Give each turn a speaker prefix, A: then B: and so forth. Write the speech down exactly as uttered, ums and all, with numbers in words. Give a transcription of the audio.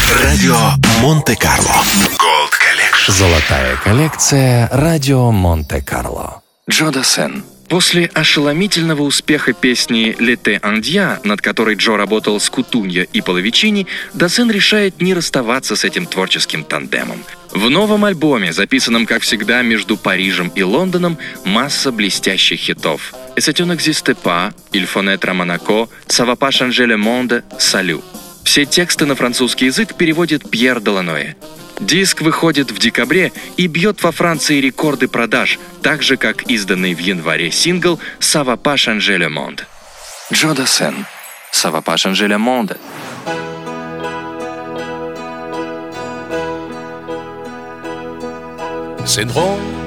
A: Радио Монте-Карло. Gold Collection.
B: Золотая коллекция «Радио Монте-Карло».
C: Джо Дассен. После ошеломительного успеха песни «L'été indien», над которой Джо работал с Кутуньо и Половичини, Дассен решает не расставаться с этим творческим тандемом. В новом альбоме, записанном, как всегда, между Парижем и Лондоном, масса блестящих хитов. «Et si tu n'existais pas», «Il faut naître à Monaco», «Ça va pas changer le monde», «Salut». Все тексты на французский язык переводит Пьер Деланоэ. Диск выходит в декабре и бьет во Франции рекорды продаж, так же, как изданный в январе сингл «Ça va pas changer le monde». Джо Дассен. «Ça va pas changer le monde».
D: C'est drôle